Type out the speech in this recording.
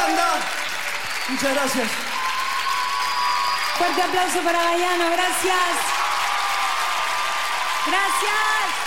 banda. Muchas gracias. Fuerte aplauso para Gayano, gracias. Gracias.